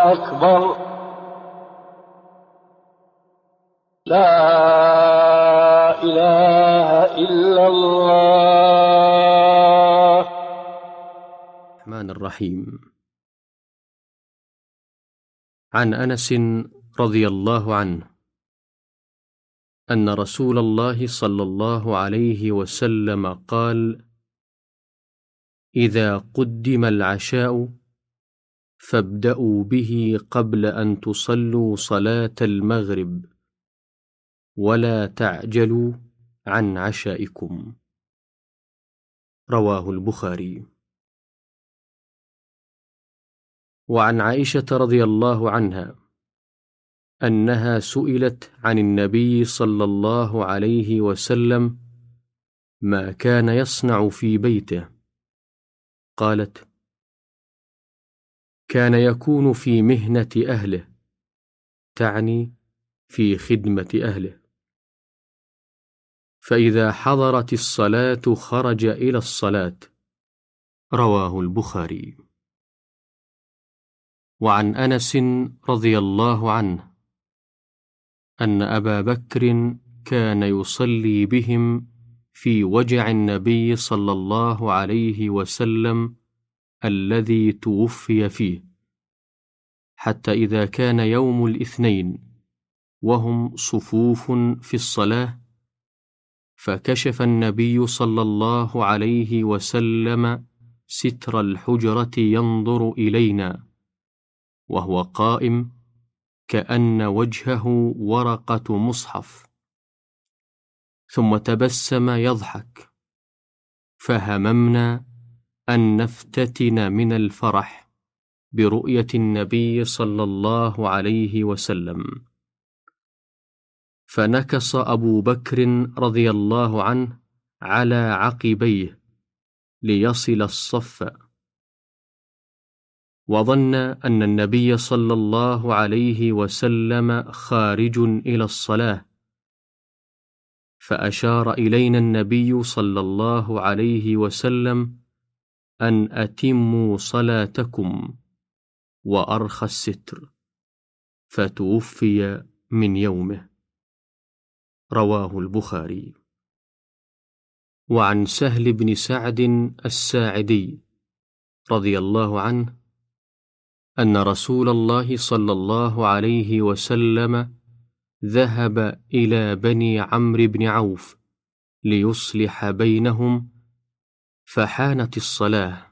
أكبر. لا إله إلا الله. الرحمن الرحيم. عن أنس رضي الله عنه أن رسول الله صلى الله عليه وسلم قال: إذا قدم العشاء فابدأوا به قبل أن تصلوا صلاة المغرب، ولا تعجلوا عن عشائكم. رواه البخاري. وعن عائشة رضي الله عنها أنها سئلت عن النبي صلى الله عليه وسلم ما كان يصنع في بيته، قالت: كان يكون في مهنة أهله، تعني في خدمة أهله، فإذا حضرت الصلاة خرج إلى الصلاة. رواه البخاري. وعن أنس رضي الله عنه أن أبا بكر كان يصلي بهم في وجع النبي صلى الله عليه وسلم الذي توفي فيه، حتى إذا كان يوم الاثنين وهم صفوف في الصلاة، فكشف النبي صلى الله عليه وسلم ستر الحجرة ينظر إلينا وهو قائم كأن وجهه ورقة مصحف، ثم تبسم يضحك، فهممنا أن نفتتن من الفرح برؤية النبي صلى الله عليه وسلم، فنكص أبو بكر رضي الله عنه على عقبيه ليصل الصف، وظن أن النبي صلى الله عليه وسلم خارج إلى الصلاة، فأشار إلينا النبي صلى الله عليه وسلم أن أتموا صلاتكم وأرخى الستر، فتوفي من يومه. رواه البخاري. وعن سهل بن سعد الساعدي رضي الله عنه أن رسول الله صلى الله عليه وسلم ذهب إلى بني عمرو بن عوف ليصلح بينهم، فحانت الصلاة،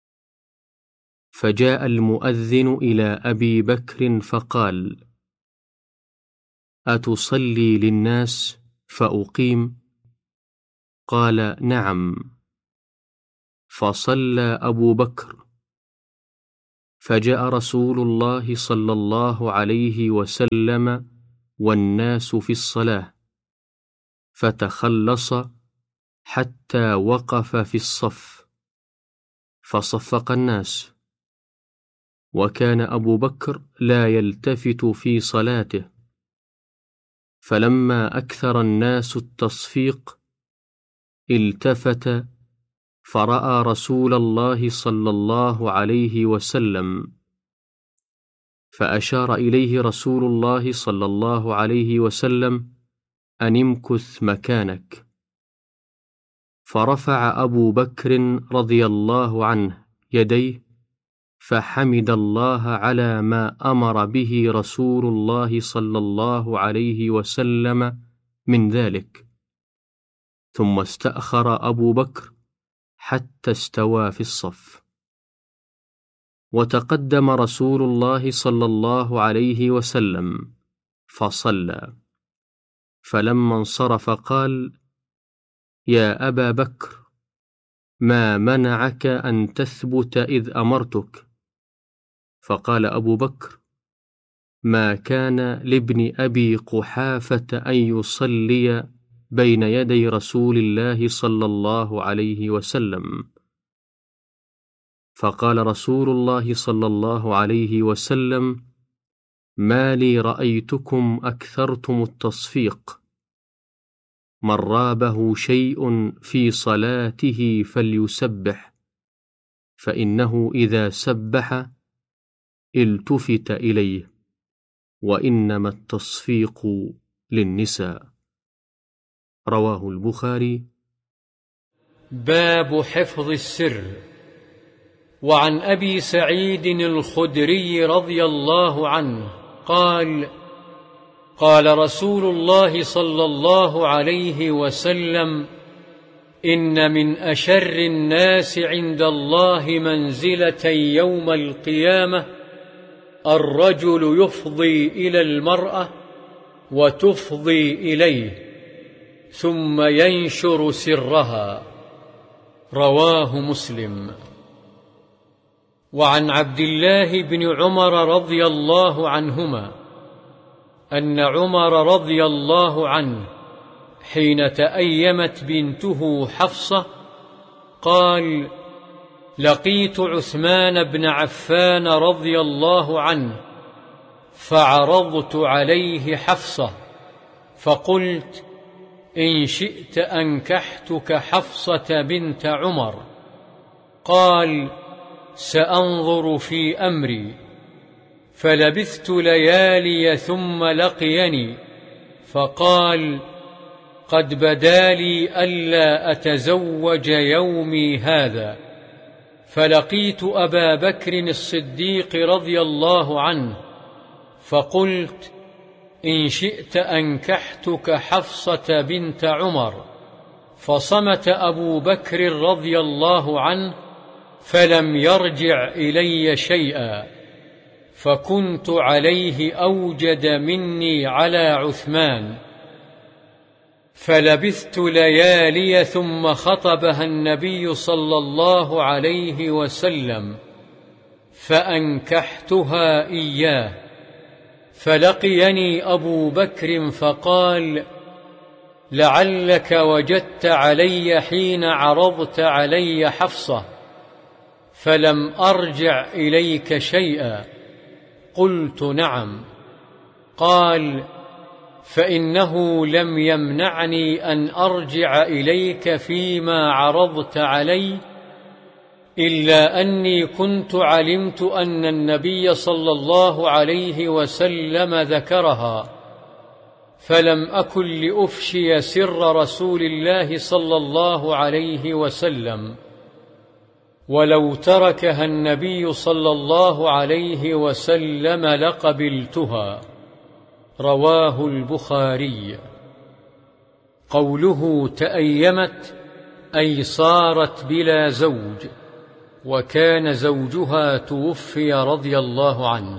فجاء المؤذن إلى أبي بكر فقال: أتصلي للناس فأقيم؟ قال: نعم. فصلى أبو بكر، فجاء رسول الله صلى الله عليه وسلم والناس في الصلاة، فتخلص حتى وقف في الصف، فصفق الناس، وكان أبو بكر لا يلتفت في صلاته، فلما أكثر الناس التصفيق التفت فرأى رسول الله صلى الله عليه وسلم، فأشار إليه رسول الله صلى الله عليه وسلم أن امكث مكانك، فرفع أبو بكر رضي الله عنه يديه فحمد الله على ما أمر به رسول الله صلى الله عليه وسلم من ذلك، ثم استأخر أبو بكر حتى استوى في الصف، وتقدم رسول الله صلى الله عليه وسلم فصلى، فلما انصرف قال: يا أبا بكر، ما منعك أن تثبت إذ أمرتك؟ فقال أبو بكر: ما كان لابن أبي قحافة أن يصلي بين يدي رسول الله صلى الله عليه وسلم. فقال رسول الله صلى الله عليه وسلم: ما لي رأيتكم أكثرتم التصفيق، من رابه شيء في صلاته فليسبح، فإنه إذا سبح التفت إليه، وإنما التصفيق للنساء. رواه البخاري. باب حفظ السر. وعن أبي سعيد الخدري رضي الله عنه قال: قال رسول الله صلى الله عليه وسلم: إن من أشر الناس عند الله منزلة يوم القيامة الرجل يفضي إلى المرأة وتفضي إليه ثم ينشر سرها. رواه مسلم. وعن عبد الله بن عمر رضي الله عنهما أن عمر رضي الله عنه حين تأيمت بنته حفصة قال: لقيت عثمان بن عفان رضي الله عنه فعرضت عليه حفصة فقلت: إن شئت أنكحتك حفصة بنت عمر. قال: سأنظر في أمري. فلبثت ليالي ثم لقيني فقال: قد بدا لي ألا أتزوج يومي هذا. فلقيت أبا بكر الصديق رضي الله عنه فقلت: إن شئت أنكحتك حفصة بنت عمر. فصمت أبو بكر رضي الله عنه فلم يرجع إلي شيئا، فكنت عليه أوجد مني على عثمان. فلبثت ليالي ثم خطبها النبي صلى الله عليه وسلم فأنكحتها إياه. فلقيني أبو بكر فقال: لعلك وجدت علي حين عرضت علي حفصة. فلم أرجع إليك شيئا. قلت: نعم. قال: فإنه لم يمنعني أن أرجع إليك فيما عرضت علي إلا أني كنت علمت أن النبي صلى الله عليه وسلم ذكرها، فلم أكن لأفشي سر رسول الله صلى الله عليه وسلم، ولو تركها النبي صلى الله عليه وسلم لقبلتها. رواه البخاري. قوله تأيمت أي صارت بلا زوج، وكان زوجها توفي رضي الله عنه.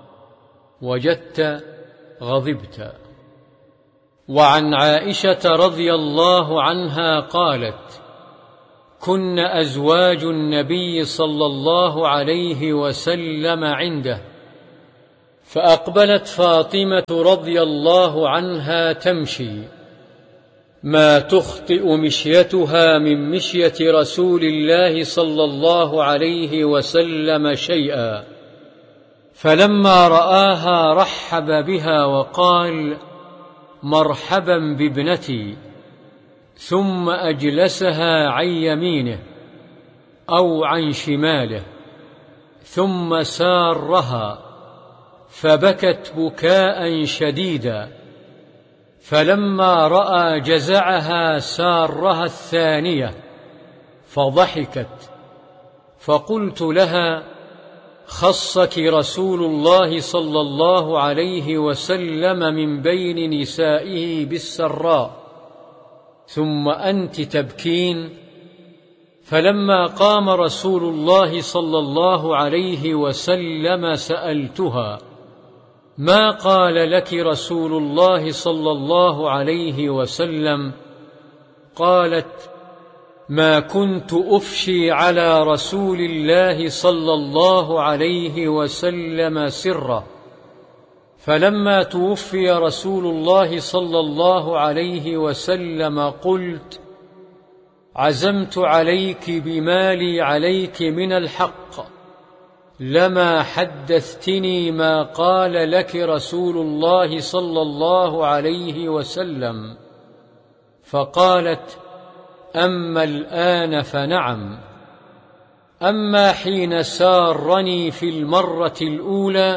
وجدت غضبت. وعن عائشة رضي الله عنها قالت: كن أزواج النبي صلى الله عليه وسلم عنده، فأقبلت فاطمة رضي الله عنها تمشي ما تخطئ مشيتها من مشية رسول الله صلى الله عليه وسلم شيئا، فلما رآها رحب بها وقال: مرحبا بابنتي، ثم أجلسها عن يمينه أو عن شماله، ثم سارها فبكت بكاء شديدا، فلما رأى جزعها سارها الثانية فضحكت، فقلت لها: خصك رسول الله صلى الله عليه وسلم من بين نسائه بالسراء، ثم أنت تبكين؟ فلما قام رسول الله صلى الله عليه وسلم سألتها: ما قال لك رسول الله صلى الله عليه وسلم؟ قالت: ما كنت أفشي على رسول الله صلى الله عليه وسلم سره، فلما توفي رسول الله صلى الله عليه وسلم قلت: عزمت عليك بما لي عليك من الحق، لما حدثتني ما قال لك رسول الله صلى الله عليه وسلم. فقالت: أما الآن فنعم. أما حين سارني في المرة الأولى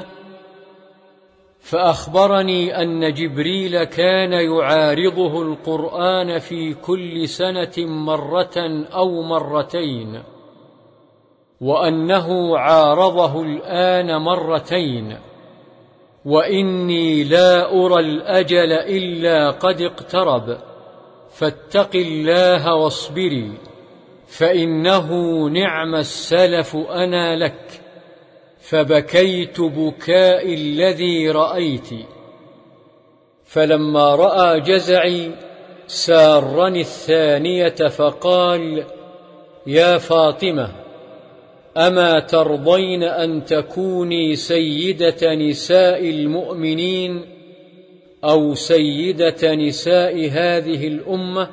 فأخبرني أن جبريل كان يعارضه القرآن في كل سنة مرة أو مرتين، وأنه عارضه الآن مرتين، وإني لا أرى الأجل إلا قد اقترب، فاتق الله واصبري، فإنه نعم السلف أنا لك. فبكيت بكاء الذي رأيت. فلما رأى جزعي سارني الثانية فقال: يا فاطمة، أما ترضين أن تكوني سيدة نساء المؤمنين أو سيدة نساء هذه الأمة؟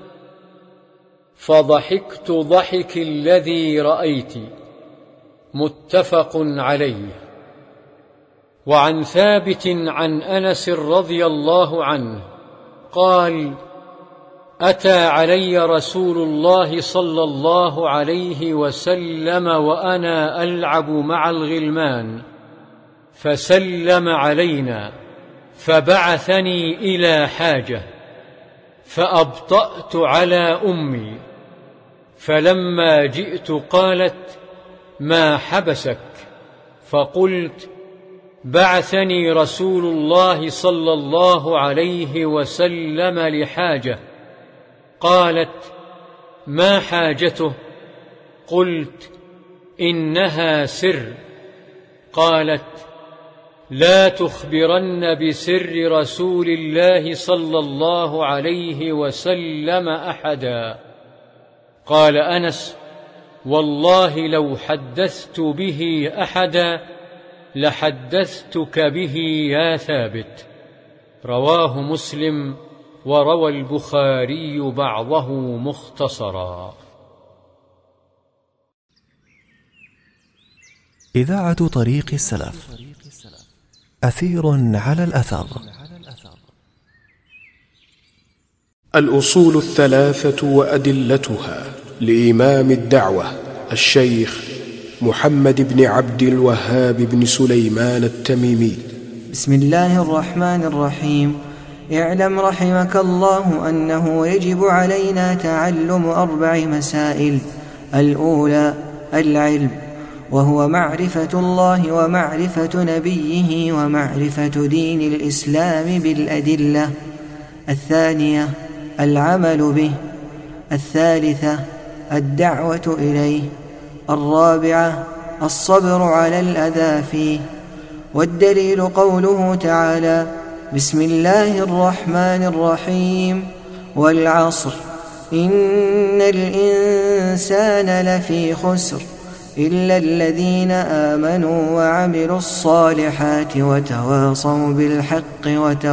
فضحكت ضحك الذي رأيت. متفق عليه. وعن ثابت عن أنس رضي الله عنه قال: أتى علي رسول الله صلى الله عليه وسلم وأنا ألعب مع الغلمان، فسلم علينا، فبعثني إلى حاجة، فأبطأت على أمي، فلما جئت قالت: ما حبسك؟ فقلت: بعثني رسول الله صلى الله عليه وسلم لحاجة. قالت: ما حاجته؟ قلت: إنها سر. قالت: لا تخبرن بسر رسول الله صلى الله عليه وسلم أحدا. قال أنس: والله لو حدثت به أحدا لحدثتك به يا ثابت. رواه مسلم، وروى البخاري بعضه مختصرا. إذاعة طريق السلف، أثير على الأثر. الأصول الثلاثة وأدلتها لإمام الدعوة الشيخ محمد بن عبد الوهاب بن سليمان التميمي. بسم الله الرحمن الرحيم. اعلم رحمك الله أنه يجب علينا تعلم 4 مسائل. الأولى العلم، وهو معرفة الله ومعرفة نبيه ومعرفة دين الإسلام بالأدلة. الثانية العمل به. الثالثة الدعوة إليه. الرابعة الصبر على الأذى فيه. والدليل قوله تعالى: بسم الله الرحمن الرحيم، والعصر إن الإنسان لفي خسر إلا الذين آمنوا وعملوا الصالحات وتواصوا بالحق